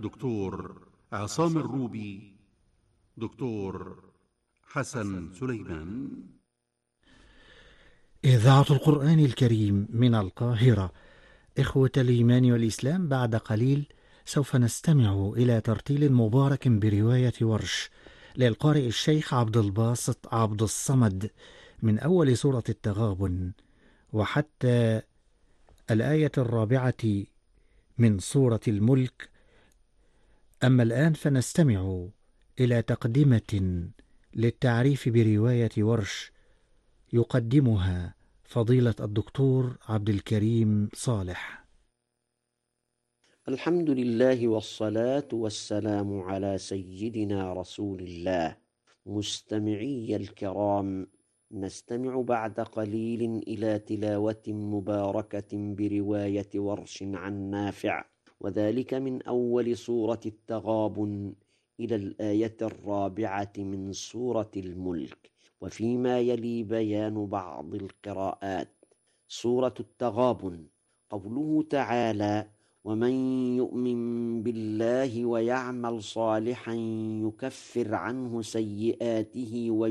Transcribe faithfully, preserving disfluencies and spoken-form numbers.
دكتور عصام الروبي، دكتور حسن سليمان. إذاعة القرآن الكريم من القاهرة. إخوة الإيمان والإسلام، بعد قليل سوف نستمع إلى ترتيل مبارك برواية ورش للقارئ الشيخ عبد الباسط عبد الصمد من أول سورة التغابن وحتى الآية الرابعة من سورة الملك. أما الآن فنستمع إلى تقدمة للتعريف برواية ورش يقدمها فضيلة الدكتور عبد الكريم صالح. الحمد لله والصلاة والسلام على سيدنا رسول الله. مستمعي الكرام، نستمع بعد قليل إلى تلاوة مباركة برواية ورش عن نافع، وذلك من أول سورة التغابن إلى الآية الرابعة من سورة الملك، وفيما يلي بيان بعض القراءات. سورة التغابن، قوله تعالى: ومن يؤمن بالله ويعمل صالحا يكفر عنه سيئاته